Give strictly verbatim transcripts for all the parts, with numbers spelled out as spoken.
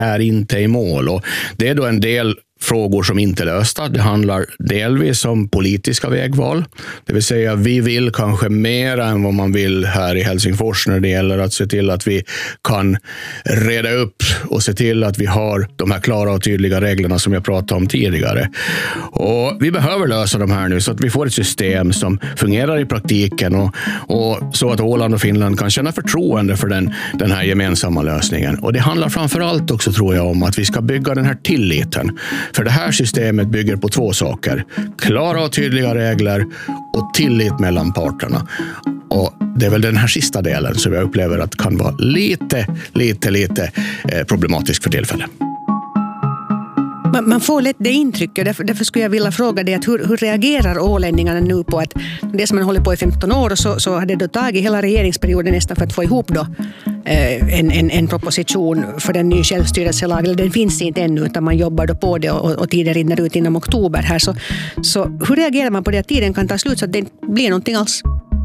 är inte i mål. Och det är då en del frågor som inte är lösta. Det handlar delvis om politiska vägval. Det vill säga vi vill kanske mer än vad man vill här i Helsingfors när det gäller att se till att vi kan reda upp och se till att vi har de här klara och tydliga reglerna som jag pratade om tidigare. Och vi behöver lösa de här nu så att vi får ett system som fungerar i praktiken och, och så att Åland och Finland kan känna förtroende för den, den här gemensamma lösningen. Och det handlar framförallt också, tror jag, om att vi ska bygga den här tilliten. För det här systemet bygger på två saker. Klara och tydliga regler och tillit mellan parterna. Och det är väl den här sista delen som jag upplever att kan vara lite, lite, lite problematisk för tillfället. Man, man får lätt det intrycket, därför, därför skulle jag vilja fråga dig att hur, hur reagerar ålänningarna nu på att det som man håller på i femton år och så, så hade det tagit hela regeringsperioden nästan för att få ihop då eh, en, en, en proposition för den nya självstyrelselag, eller den finns inte ännu utan man jobbar då på det och, och tiden rinner ut inom oktober här. Så, så hur reagerar man på det att tiden kan ta slut så att det blir någonting alls?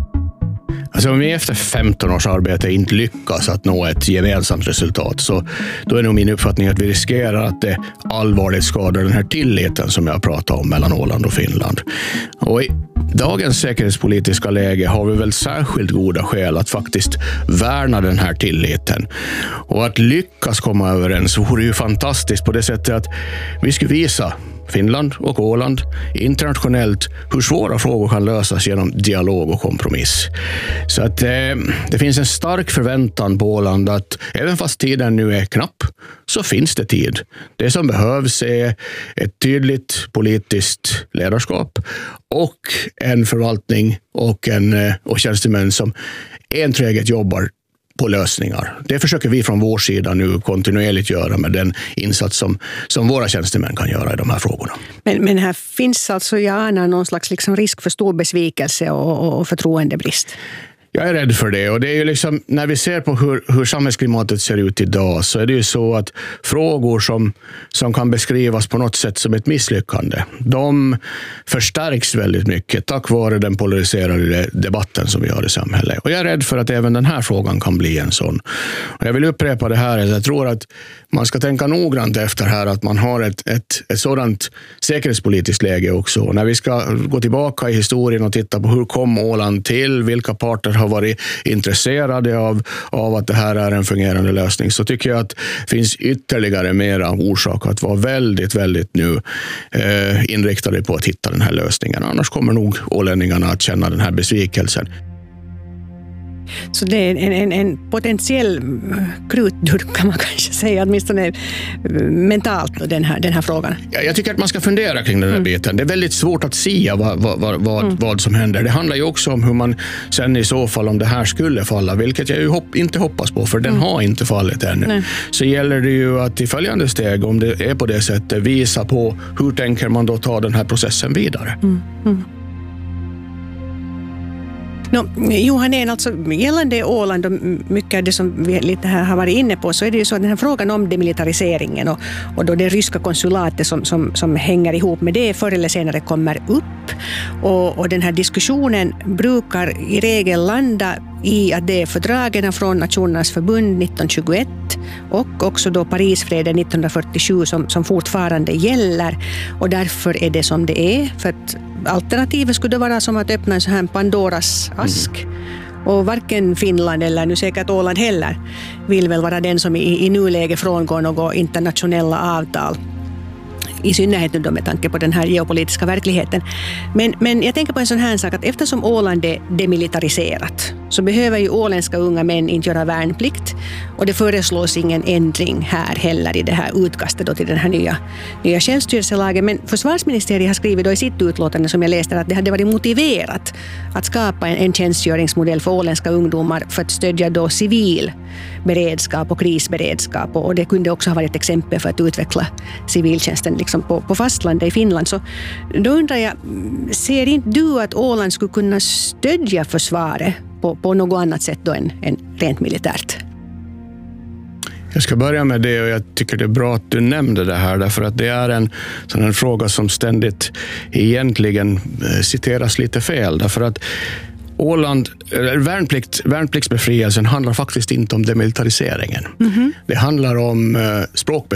Alltså om vi efter femton års arbete inte lyckas att nå ett gemensamt resultat, så då är nog min uppfattning att vi riskerar att det allvarligt skadar den här tilliten som jag pratade om mellan Åland och Finland. Och i dagens säkerhetspolitiska läge har vi väl särskilt goda skäl att faktiskt värna den här tilliten. Och att lyckas komma överens vore ju fantastiskt på det sättet att vi skulle visa Finland och Åland internationellt hur svåra frågor kan lösas genom dialog och kompromiss. Så att eh, det finns en stark förväntan på Åland att även fast tiden nu är knapp så finns det tid. Det som behövs är ett tydligt politiskt ledarskap och en förvaltning och, en, och tjänstemän som enträget jobbar på lösningar. Det försöker vi från vår sida nu kontinuerligt göra med den insats som, som våra tjänstemän kan göra i de här frågorna. Men, men här finns alltså, jag anar någon slags liksom risk för stor besvikelse och, och förtroendebrist. Jag är rädd för det, och det är ju liksom, när vi ser på hur, hur samhällsklimatet ser ut idag, så är det ju så att frågor som, som kan beskrivas på något sätt som ett misslyckande, de förstärks väldigt mycket tack vare den polariserade debatten som vi har i samhället. Och jag är rädd för att även den här frågan kan bli en sån. Och jag vill upprepa det här, jag tror att man ska tänka noggrant efter här att man har ett, ett, ett sådant säkerhetspolitiskt läge också. Och när vi ska gå tillbaka i historien och titta på hur kom Åland till, vilka parter har varit intresserade av, av att det här är en fungerande lösning, så tycker jag att det finns ytterligare mera orsak att vara väldigt, väldigt nu eh, inriktade på att hitta den här lösningen. Annars kommer nog ålänningarna att känna den här besvikelsen. Så det är en, en, en potentiell krutdurk kan man kanske säga, åtminstone mentalt den här, den här frågan. Ja, jag tycker att man ska fundera kring den här mm. biten. Det är väldigt svårt att säga vad, vad, vad, mm. vad som händer. Det handlar ju också om hur man sen i så fall, om det här skulle falla, vilket jag ju hopp, inte hoppas på, för den mm. har inte fallit ännu. Nej. Så gäller det ju att i följande steg, om det är på det sättet, visa på hur tänker man då ta den här processen vidare. Mm. Mm. No, Johan Ehn, alltså gällande Åland och mycket av det som vi lite här har varit inne på, så är det ju så att den här frågan om demilitariseringen och, och då det ryska konsulatet som, som, som hänger ihop med det förr eller senare kommer upp, och, och den här diskussionen brukar i regel landa i att det är fördragen från Nationernas förbund nittonhundratjugoett och också då Parisfreden nittonhundrafyrtiosju som, som fortfarande gäller, och därför är det som det är, för att alternativet skulle vara som att öppna en sån här Pandoras ask. Mm. Och varken Finland eller nu säkert Åland heller vill väl vara den som i, i nuläge frångår några internationella avtal. I synnerhet då med tanke på den här geopolitiska verkligheten. Men, men jag tänker på en sån här sak att eftersom Åland är demilitariserat så behöver ju åländska unga män inte göra värnplikt, och det föreslås ingen ändring här heller i det här utkastet då till den här nya, nya självstyrelselagen. Men försvarsministeriet har skrivit då i sitt utlåtande som jag läste att det hade varit motiverat att skapa en, en tjänstgöringsmodell för åländska ungdomar för att stödja då civil beredskap och krisberedskap, och det kunde också ha varit ett exempel för att utveckla civiltjänsten liksom på, på fastlandet i Finland. Så då undrar jag, ser inte du att Åland skulle kunna stödja försvaret på, på något annat sätt då än, än rent militärt? Jag ska börja med det, och jag tycker det är bra att du nämnde det här, därför att det är en sån en fråga som ständigt egentligen citeras lite fel, därför att Åland, värnplikt, värnpliktsbefrielsen handlar faktiskt inte om demilitariseringen. Mm-hmm. Det handlar om språkbefrielsen.